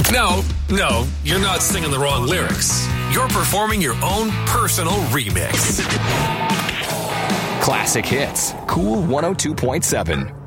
No, you're not singing the wrong lyrics. You're performing your own personal remix. Classic Hits, Cool 102.7.